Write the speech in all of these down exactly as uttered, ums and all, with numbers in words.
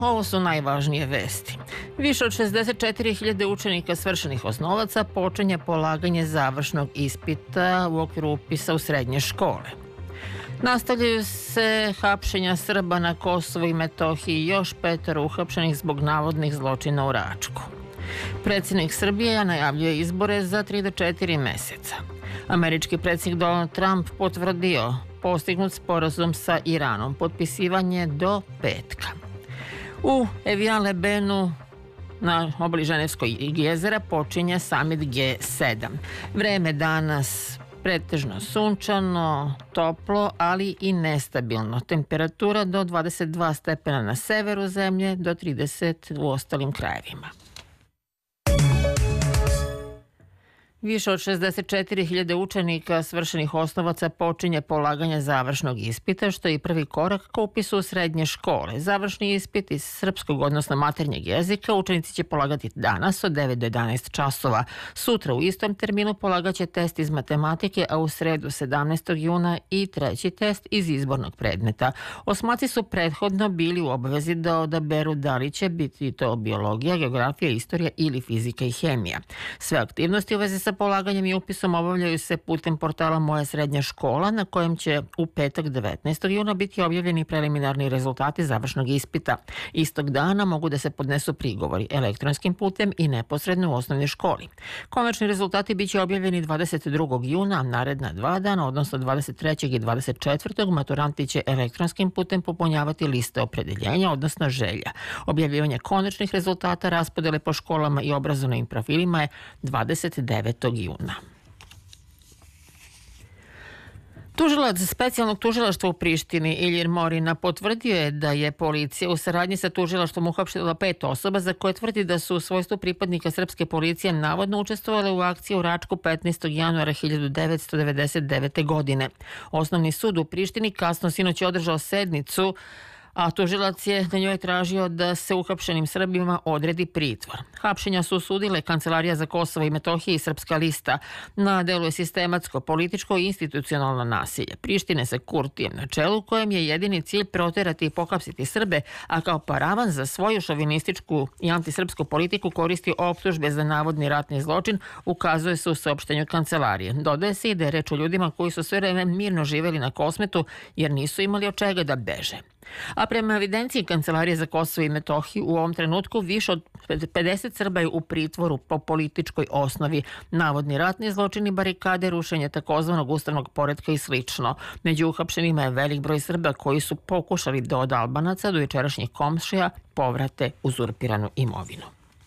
Ovo su najvažnije vesti. Više od šezdeset četiri hiljade učenika svršenih osnovaca počinje polaganje završnog ispita u okviru upisa u srednje škole. Nastavljaju se hapšenja Srba na Kosovu i Metohiji, još petoro uhapšenih zbog navodnih zločina u Račku. Predsjednik Srbije najavljuje izbore za tri do četiri meseca. Američki predsjednik Donald Trump potvrdio postignut sporazum sa Iranom, potpisivanje do petka. U Evian Lebenu na obali Ženevskog jezera počinje samit G sedam. Vreme danas pretežno sunčano, toplo, ali i nestabilno. Temperatura do dvadeset dva stepena na severu zemlje, do trideset u ostalim krajevima. Više od šezdeset četiri hiljade učenika svršenih osnovaca počinje polaganje završnog ispita, što je i prvi korak ka upisu u srednje škole. Završni ispit iz srpskog, odnosno maternjeg jezika, učenici će polagati danas od devet do jedanaest časova. Sutra u istom terminu polagaće test iz matematike, a u sredu sedamnaestog juna i treći test iz izbornog predmeta. Osmaci su prethodno bili u obavezi da odaberu da li će biti to biologija, geografija, istorija ili fizika i hemija. Sve aktivnosti u vezi sa polaganjem i upisom obavljaju se putem portala Moja srednja škola, na kojem će u petak devetnaestog juna biti objavljeni preliminarni rezultati završnog ispita. Istog dana mogu da se podnesu prigovori elektronskim putem i neposredno u osnovnoj školi. Konačni rezultati biće objavljeni dvadeset drugog juna, naredna dva dana, odnosno dvadeset trećeg i dvadeset četvrtog Maturanti će elektronskim putem popunjavati liste opredeljenja, odnosno želja. Objavljivanje konačnih rezultata raspodele po školama i obrazovnim profilima je dvadeset devetog juna. Tužilac specijalnog tužilaštva u Prištini Iljir Morina potvrdio je da je policija u saradnji sa tužilaštvom uhapsila pet osoba za koje tvrdi da su u svojstvu pripadnika srpske policije navodno učestvovale u akciji u Račku petnaestog januara hiljadu devetsto devedeset devete. godine. Osnovni sud u Prištini kasno sinoć je održao sednicu, a tužilac je na njoj tražio da se uhapšenim Srbima odredi pritvor. Hapšenja su osudile Kancelarija za Kosovo i Metohiju i Srpska lista. Na delu je sistematsko, političko i institucionalno nasilje Prištine sa Kurtijem na čelu, kojem je jedini cilj proterati i pohapsiti Srbe, a kao paravan za svoju šovinističku i antisrpsku politiku koristi optužbe za navodni ratni zločin, ukazuje se u saopštenju Kancelarije. Dodaje se i da je reč o ljudima koji su sve vreme mirno živeli na Kosmetu jer nisu imali od čega da beže. A prema evidenciji Kancelarije za Kosovo i Metohiju u ovom trenutku više od pedeset Srba je u pritvoru po političkoj osnovi. Navodni ratni zločini, barikade, rušenje takozvanog ustavnog poretka i slično. Među uhapšenima je velik broj Srba koji su pokušali da od Albanaca do jučerašnjih komšija povrate uzurpiranu imovinu.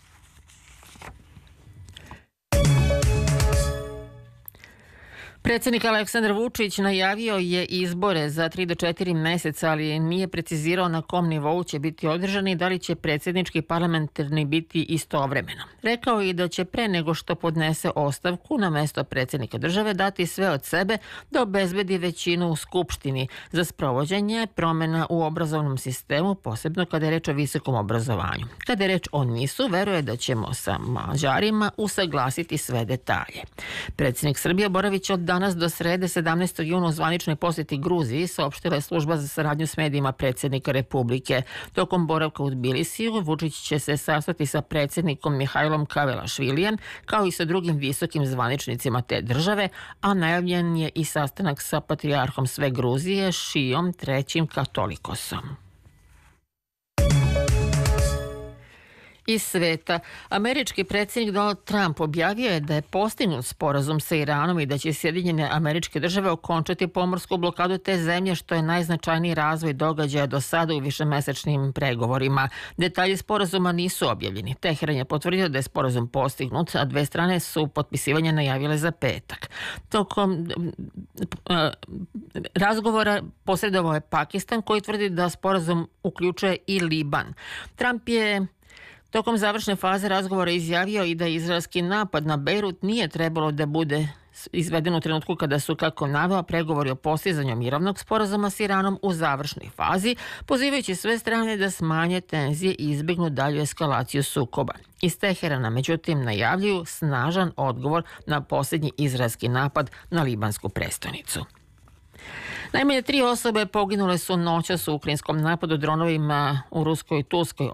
Predsjednik Aleksandar Vučić najavio je izbore za tri do četiri meseca, ali nije precizirao na kom nivou će biti održani i da li će predsjednički i parlamentarni biti istovremeno. Rekao je da će pre nego što podnese ostavku na mesto predsjednika države dati sve od sebe da obezbedi većinu u Skupštini za sprovođenje promjena u obrazovnom sistemu, posebno kada je reč o visokom obrazovanju. Kada je reč o NIS-u, veruje da ćemo sa Mađarima usaglasiti sve detalje. Predsjednik Srbije boravit će od danas do srede sedamnaestog juna u zvaničnoj posjeti Gruziji, saopštila je služba za saradnju s medijima predsjednika Republike. Tokom boravka u Tbilisiju, Vučić će se sastati sa predsjednikom Mihajlom Kavelašvilijem, kao i sa drugim visokim zvaničnicima te države, a najavljen je i sastanak sa patrijarhom sve Gruzije, Šijom trećim Katolikosom. Iz sveta. Američki predsjednik Donald Trump objavio je da je postignut sporazum sa Iranom i da će Sjedinjene Američke Države okončati pomorsku blokadu te zemlje, što je najznačajniji razvoj događaja do sada u višemesečnim pregovorima. Detalji sporazuma nisu objavljeni. Teheran je potvrdio da je sporazum postignut, a dve strane su potpisivanje najavile za petak. Tokom razgovora posredovao je Pakistan, koji tvrdi da sporazum uključuje i Liban. Trump je tokom završne faze razgovora izjavio i da izraelski napad na Bejrut nije trebalo da bude izveden u trenutku kada su, kako naveo, pregovori o postizanju mirovnog sporazuma s Iranom u završnoj fazi, pozivajući sve strane da smanje tenzije i izbjegnu dalju eskalaciju sukoba. Iz Teherana, međutim, najavljuju snažan odgovor na posljednji izraelski napad na libansku prestonicu. Najmanje tri osobe poginule su noćas u ukrajinskom napadu dronovima u ruskoj Tulskoj